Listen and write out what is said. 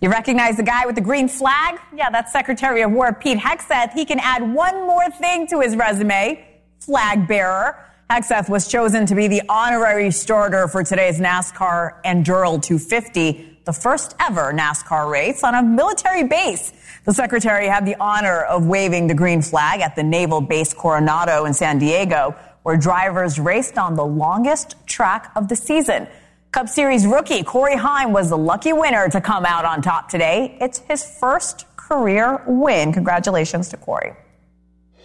You recognize the guy with the green flag? Yeah, that's Secretary of War Pete Hegseth. He can add one more thing to his resume, flag bearer. Hegseth was chosen to be the honorary starter for today's NASCAR Enduro 250, the first ever NASCAR race on a military base. The secretary had the honor of waving the green flag at the Naval Base Coronado in San Diego, where drivers raced on the longest track of the season. Cup Series rookie Corey Heim was the lucky winner to come out on top today. It's his first career win. Congratulations to Corey.